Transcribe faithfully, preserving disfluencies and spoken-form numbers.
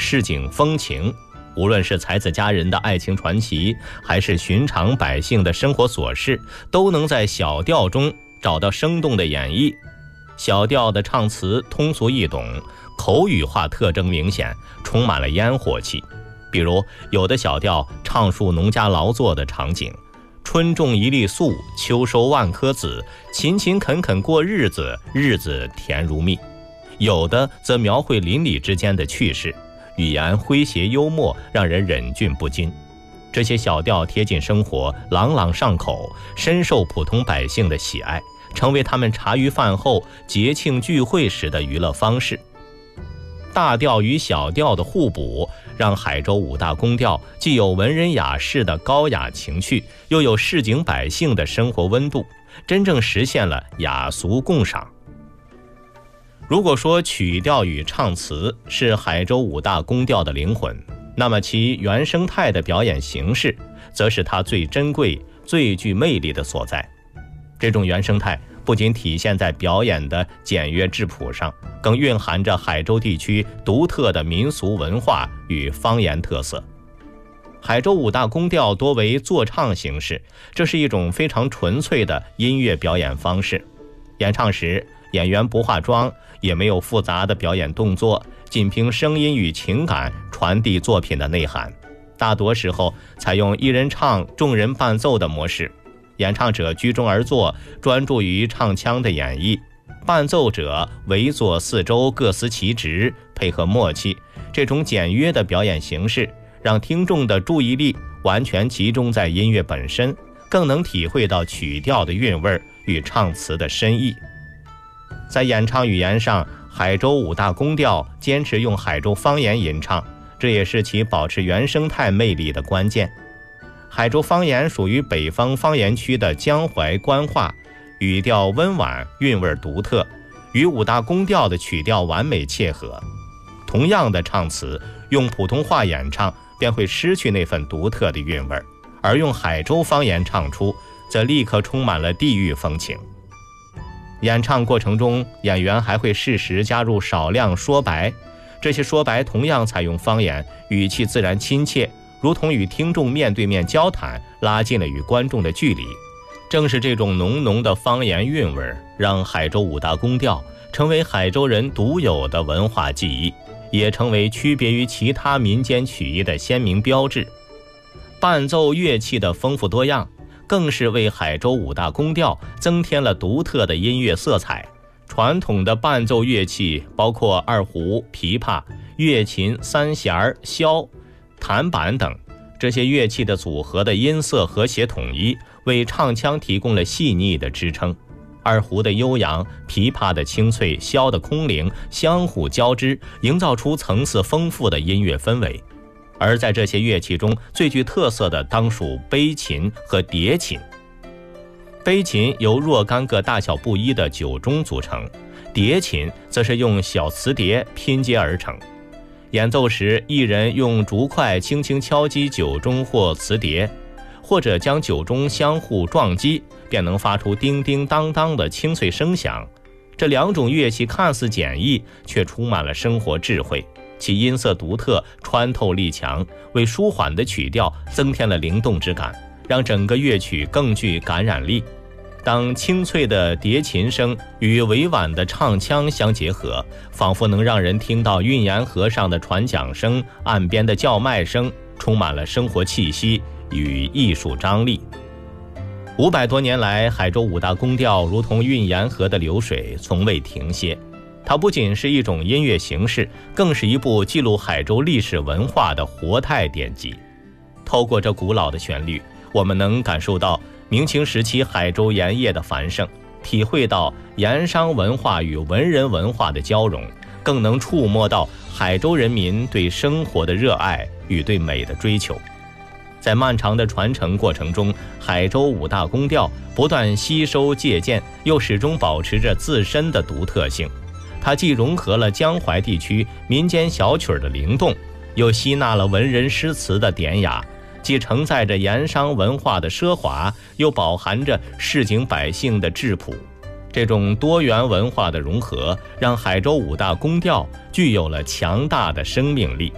市井风情，无论是才子佳人的爱情传奇，还是寻常百姓的生活琐事，都能在小调中找到生动的演绎。小调的唱词通俗易懂，口语化特征明显，充满了烟火气。比如有的小调唱述农家劳作的场景，春种一粒粟，秋收万颗子，勤勤恳恳过日子，日子甜如蜜。有的则描绘邻里之间的趣事，语言诙谐幽默，让人忍俊不禁。这些小调贴近生活，朗朗上口，深受普通百姓的喜爱，成为他们茶余饭后、节庆聚会时的娱乐方式。大调与小调的互补，让海州五大宫调既有文人雅士的高雅情趣，又有市井百姓的生活温度，真正实现了雅俗共赏。如果说曲调与唱词是海州五大宫调的灵魂，那么其原生态的表演形式则是它最珍贵、最具魅力的所在。这种原生态不仅体现在表演的简约质朴上，更蕴含着海州地区独特的民俗文化与方言特色。海州五大宫调多为作唱形式，这是一种非常纯粹的音乐表演方式。演唱时，演员不化妆，也没有复杂的表演动作，仅凭声音与情感传递作品的内涵。大多时候采用一人唱众人伴奏的模式，演唱者居中而坐，专注于唱腔的演绎，伴奏者围坐四周，各司其职，配合默契。这种简约的表演形式让听众的注意力完全集中在音乐本身，更能体会到曲调的韵味与唱词的深意。在演唱语言上，海州五大宫调坚持用海州方言吟唱，这也是其保持原生态魅力的关键。海州方言属于北方方言区的江淮官话，语调温婉，韵味独特，与五大宫调的曲调完美切合。同样的唱词，用普通话演唱便会失去那份独特的韵味，而用海州方言唱出，则立刻充满了地域风情。演唱过程中，演员还会适时加入少量说白，这些说白同样采用方言，语气自然亲切，如同与听众面对面交谈，拉近了与观众的距离。正是这种浓浓的方言韵味，让海州五大宫调成为海州人独有的文化记忆，也成为区别于其他民间曲艺的鲜明标志。伴奏乐器的丰富多样，更是为海州五大宫调增添了独特的音乐色彩。传统的伴奏乐器包括二胡、琵琶、乐琴、三弦、箫、弹板等，这些乐器的组合的音色和谐统一，为唱腔提供了细腻的支撑。二胡的悠扬，琵琶的清脆，箫的空灵，相互交织，营造出层次丰富的音乐氛围。而在这些乐器中，最具特色的当属悲琴和蝶琴。悲琴由若干个大小不一的九钟组成，蝶琴则是用小瓷碟拼接而成。演奏时，一人用竹筷轻轻敲击九钟或瓷碟，或者将九钟相互撞击，便能发出叮叮当当的清脆声响。这两种乐器看似简易，却充满了生活智慧，其音色独特，穿透力强，为舒缓的曲调增添了灵动之感，让整个乐曲更具感染力。当清脆的蝶琴声与委婉的唱腔相结合，仿佛能让人听到运盐河上的船桨声，岸边的叫卖声，充满了生活气息与艺术张力。五百多年来，海州五大宫调如同运盐河的流水，从未停歇。它不仅是一种音乐形式，更是一部记录海州历史文化的活态典籍。透过这古老的旋律，我们能感受到明清时期海州盐业的繁盛，体会到盐商文化与文人文化的交融，更能触摸到海州人民对生活的热爱与对美的追求。在漫长的传承过程中，海州五大宫调不断吸收借鉴，又始终保持着自身的独特性。它既融合了江淮地区民间小曲的灵动，又吸纳了文人诗词的典雅，既承载着盐商文化的奢华，又饱含着市井百姓的质朴。这种多元文化的融合，让海州五大宫调具有了强大的生命力。